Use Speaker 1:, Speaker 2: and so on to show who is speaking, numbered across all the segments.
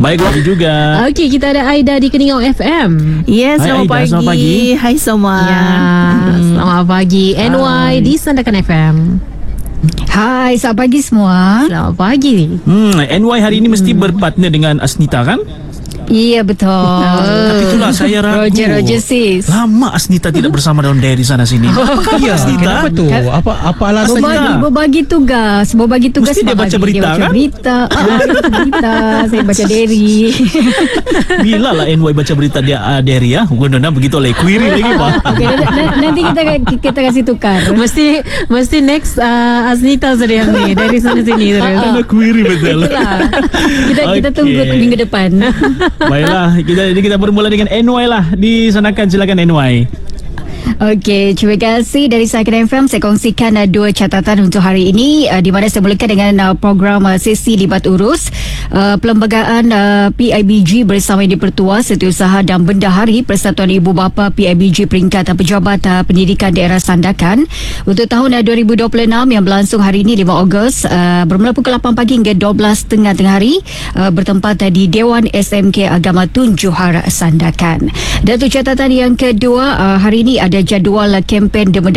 Speaker 1: Baik, pagi juga.
Speaker 2: Okey, kita ada Aida di Keningau FM.
Speaker 3: Yes,
Speaker 1: Hai,
Speaker 3: selamat
Speaker 1: Aida, selamat pagi.
Speaker 3: Hai semua.
Speaker 2: Ya, selamat pagi. NY di Sandakan FM.
Speaker 4: Hai, selamat pagi semua.
Speaker 2: Selamat pagi.
Speaker 1: NY hari ini mesti berpartner dengan Asnita kan?
Speaker 4: Iya, betul.
Speaker 1: Tapi itulah saya ragu.
Speaker 4: Roger sis.
Speaker 1: Lama Asnita tidak bersama dalam diary sana sini. Apa
Speaker 5: Ya,
Speaker 1: Asnita?
Speaker 5: kenapa tu? Apa alasan?
Speaker 4: Berbagi tugas.
Speaker 1: Mesti dia baca berita, kan?
Speaker 4: Berita. Saya baca diary.
Speaker 1: Bila lah NY baca berita dia diary ya? Guna begitu lah query lagi Pak.
Speaker 4: Okay, nanti kita kasih tukar.
Speaker 2: Mesti next Asnita saja yang ni dari sana sini terus.
Speaker 1: Ada query betul.
Speaker 4: Itulah. Kita
Speaker 1: Okey.
Speaker 4: tunggu minggu depan.
Speaker 1: Baiklah, kita bermula dengan NY lah. Disanakan, silakan NY.
Speaker 4: Okey, terima kasih dari Sandakan FM. Saya kongsikan dua catatan untuk hari ini, di mana saya mulakan dengan program sesi libat urus perlembagaan PIBG bersama Yang di-Pertua Setiausaha dan Bendahari Persatuan Ibu Bapa PIBG Peringkat Pejabat Pendidikan Daerah Sandakan untuk tahun 2026 yang berlangsung hari ini 5 Ogos bermula pukul 8 pagi hingga 12.30 tengah hari bertempat di Dewan SMK Agama Tun Johar Sandakan. Dan untuk catatan yang kedua, hari ini ada jadual kempen Derma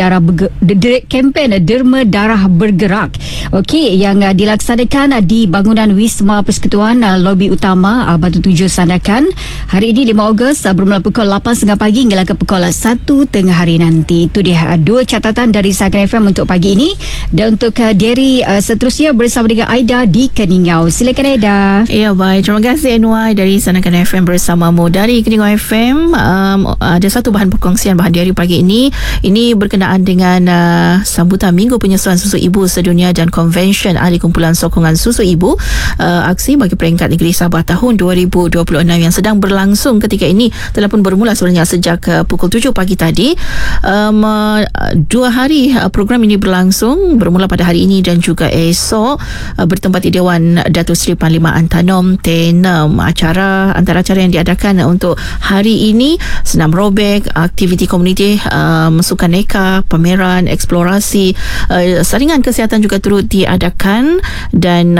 Speaker 4: Darah Bergerak. Okey, yang dilaksanakan di bangunan Wisma Persekutuan Lobi Utama Batu Tujuh Sandakan hari ini 5 Ogos bermula pukul 8.30 pagi hingga ke pukul 1 tengah hari nanti. Itu dia dua catatan dari Sandakan FM untuk pagi ini. Dan untuk diary seterusnya bersama dengan Aida di Keningau. Silakan Aida.
Speaker 3: Ya, baik. Terima kasih NY dari Sandakan FM bersamamu dari Keningau FM. Ada satu bahan perkongsian bahan diary pagi ini. Ini berkenaan dengan sambutan Minggu Penyusuan Susu Ibu Sedunia dan Konvensyen Ahli Kumpulan Sokongan Susu Ibu aksi bagi peringkat negeri Sabah tahun 2026 yang sedang berlangsung ketika ini telah pun bermula sebenarnya sejak pukul 7 pagi tadi. 2 hari program ini berlangsung, bermula pada hari ini dan juga esok bertempat di Dewan Datuk Seri Panglima Antanom Tenem. Antara acara yang diadakan untuk hari ini senam robek, aktiviti komuniti, sukan neka, pameran, eksplorasi, saringan kesihatan juga turut diadakan dan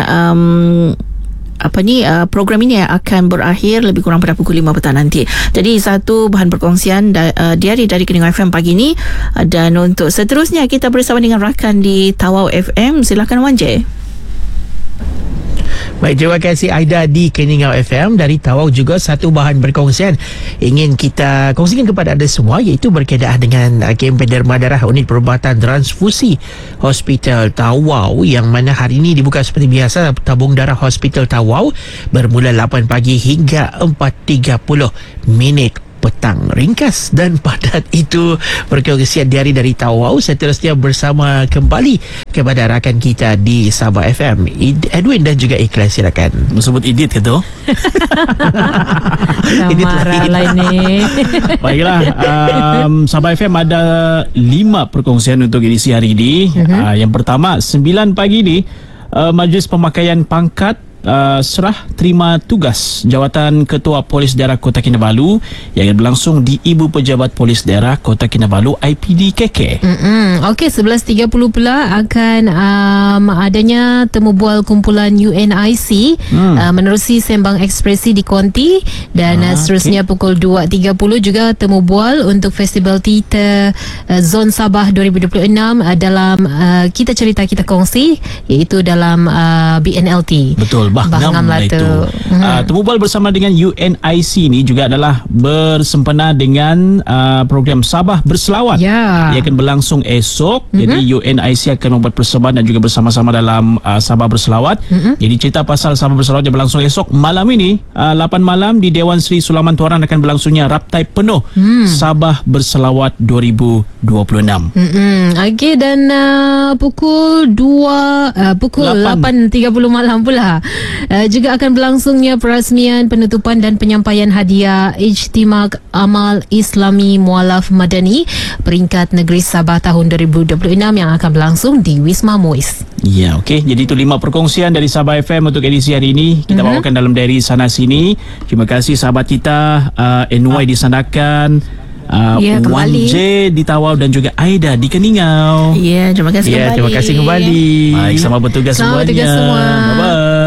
Speaker 3: program ini akan berakhir lebih kurang pada pukul 5 petang nanti. Jadi satu bahan perkongsian diary dari Keningau FM pagi ini. Dan untuk seterusnya kita bersama dengan rakan di Tawau FM. Silakan Wan J.
Speaker 5: Baik, terima kasih Aida di Keningau FM. Dari Tawau juga satu bahan perkongsian ingin kita kongsikan kepada anda semua, iaitu berkaitan dengan kempen Derma Darah Unit Perubatan Transfusi Hospital Tawau, yang mana hari ini dibuka seperti biasa tabung darah Hospital Tawau bermula 8 pagi hingga 4.30 petang. Ringkas dan padat itu perkongsian diary dari Tawau. Seterusnya bersama kembali kepada rakan kita di Sabah FM, Edwin dan juga Ikhlas. Silakan.
Speaker 1: Sebut Edit ke tu?
Speaker 2: Marah lah ini.
Speaker 1: Baiklah, Sabah FM ada 5 perkongsian untuk edisi hari ini. Yang pertama, 9 pagi ni Majlis Pemakaian Pangkat serah terima tugas jawatan Ketua Polis Daerah Kota Kinabalu yang berlangsung di Ibu Pejabat Polis Daerah Kota Kinabalu IPD KK.
Speaker 2: Okey, 11.30 pula akan adanya temu bual kumpulan UNIC menerusi sembang ekspresi di Konti dan seterusnya pukul 2.30 juga temu bual untuk Festival Teater Zon Sabah 2026 dalam Kita Cerita Kita Kongsi, iaitu dalam BNLT.
Speaker 1: Betul, Bahngam lah itu. Temu bual bersama dengan UNIC ni juga adalah bersempena dengan program Sabah Berselawat. Ia akan berlangsung esok. Jadi UNIC akan membuat persembahan dan juga bersama-sama dalam Sabah Berselawat. Jadi cerita pasal Sabah Berselawat yang berlangsung esok malam ini 8 malam di Dewan Seri Sulaman Tuaran akan berlangsungnya raptai penuh Sabah Berselawat 2026.
Speaker 2: Okey, dan pukul 8.30 malam pula juga akan berlangsungnya perasmian penutupan dan penyampaian hadiah Ijtimak Amal Islami Mualaf Madani peringkat negeri Sabah tahun 2026 yang akan berlangsung di Wisma Muiz.
Speaker 1: Ya, okey. Jadi itu 5 perkongsian dari Sabah FM untuk edisi hari ini. Kita bawakan dalam diary sana sini. Terima kasih sahabat kita NY di Sandakan, Wan J di Tawau dan juga Aida di Keningau.
Speaker 3: Ya, terima kasih kembali.
Speaker 5: Terima kasih kembali.
Speaker 1: Baik, selamat bertugas semuanya.
Speaker 2: Selamat bertugas semua.
Speaker 1: Bye-bye.